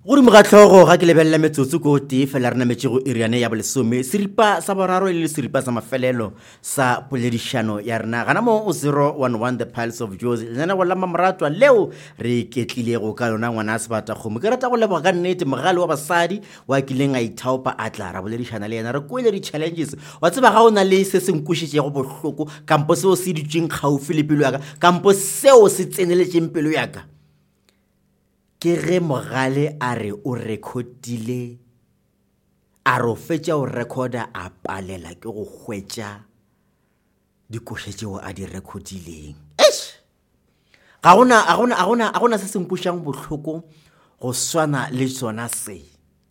Gori mogatlhogo ga ke lebella metsotso ko tee fela re nametse go iriane ya bolesome seripa sa boraro le seripa sa mafelelo sa poledišano ya rena gana mo o 011 the piles of joes lena go lama moratwa leo re ketlilego ka lona ngwana a sebata kgomo ke rata go leboga ka nnete mogale wa basadi wa kileng a ithaopa a tla ra boledišana le yena re kwele di-challenges wa tseba ga o na le se senkušitšego bohloko kampo seo se ditšeng kgaufi le pelo yaka kampo seo se tseneletšeng pelo yaka ke ge mogale a re o recordile a re o fetša o recorda a palela ke go hwetša dikoše tšeo a di recordileng ga gona se senkušang bohloko go swana le sona se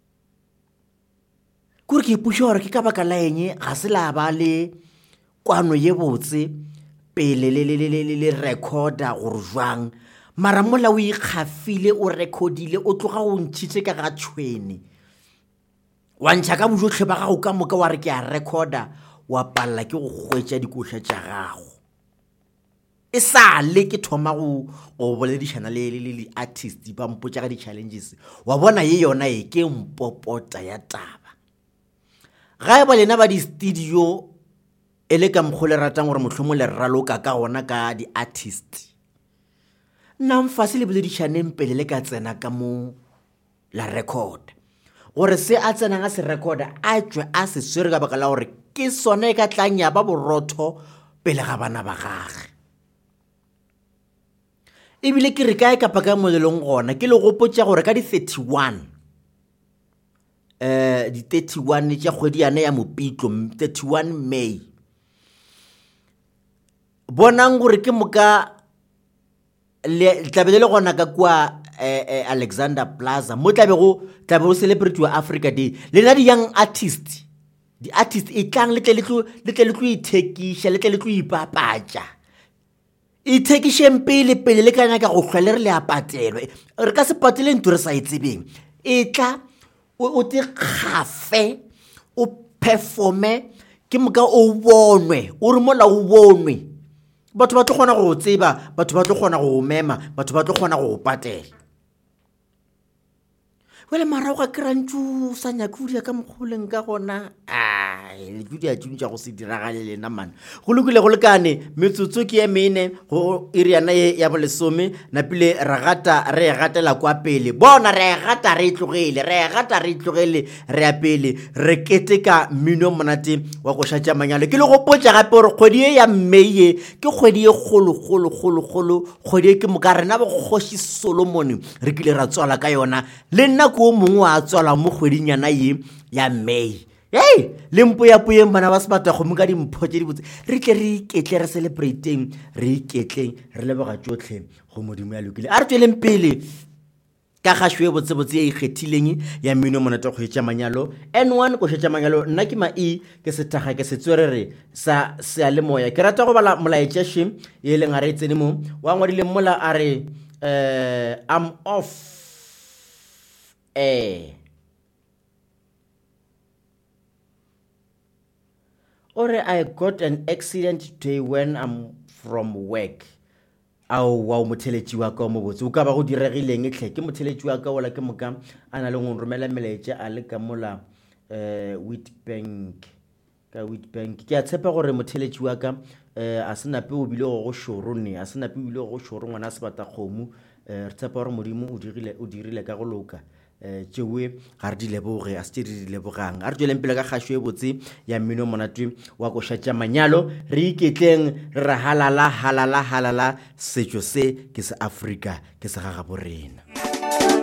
kore ke ipuša gore ke ka baka la eng ga se la ba le kwano ye botse pele le recorda gore jwang mara mola o ikgafile o recordile o tloga o ntšhitše ka ga tšhwene wa ntšha ka bojotlhe ba gago ka moka wa re ke a recorda wa palela ke go hwetša dikoša tša gago e sa le ke thoma go boledišana le artist ba mpotša ka di-challenges wa bona ye yona e ke mpopota ya taba ga e ba lena ba di-studio e le ka mokgwa le ratang gore mohlomong le raloka ka gona ka di-artist nna mfase le boledišaneng pele le ka tsena ka mo la record gore se a tsenang a se recorda a tšwe a se swere ka baka la gore ke sona e ka tlang ya ba borotho pele ga bana ba gage ebile ke re kae kapa ka molelong gona ke le gopotša gore ka di-31 di-31 tša kgwedi yane ya Mopitlo 31 May bonang gore ke moka tlabe le gona ka kwa Alexander Plaza mo tlabe go celebrate wa Africa Day le na di young artist e tlang le tle le tlo ithekiša le tle le tlo ipapatša ithekišeng pele le ka nyaka go hlwa le re le a patelwe re ka se patele ntho re sa e tsebeng e tla o te kgafe o performe ke moka o bonwe o re mola o bonwe batho ba tlo kgona go tseba batho ba tlo kgona go mema batho ba tlo kgona go patela wele mara ga krantšu sa nyakudia ka mokgoleng ka gona le judia tšuntša go se diragale lena man go lokile go lekane metsotso ke emene go iriana ya bolesome napile re gatela kwa pele bona re gata re itlogele re a pele re keteka mmino monate wa go šatša manyalo ke le go potša gape gore kgwedi ye ya Mei ke kgwedi ye kgolo kgwedi ye ke moka rena bokgoši Solomon re kile ra tswala ka yona le nna ko mongwe a tswala mo kgwedinyana ye ya Mei le mpoyapoyeng bana ba sebata kgomo ka dimpho tše di botse re tle re iketle re celebrating re iketleng re leboga tšotlhe go modimo ya lokile a re tsweleng pele ka kgašo ye botsebotse ye ikgethileng ya mmino monate go etša manyalo N1 go šetša manyalo nna ke Mai ke setaga ke setswerere sa sealemoya ke rata go bala molaetšaše ye leng a re tsene mo wa ngwadile mola a re I'm off or I got an accident today when I'm from work. Wa motheletši wa ka mo botse o ka ba go diregileng hle ke motheletši wa ka ola ke moka ana le go romela melaetša a le ka mola Witbank ke a tshepa gore motheletši wa ka a se nape o bile go shorone a se nape o bile go shoro ngwana se bata kgomo re tshepa gore modimo o dirile ka go loka tšewe ga re di leboge a se tše di lebogang a re tšweleng pele ka kgašo e botse ya mmino monate wa go šatša manyalo re iketleng re halala setšo se ke se Afrika ke se gaga borena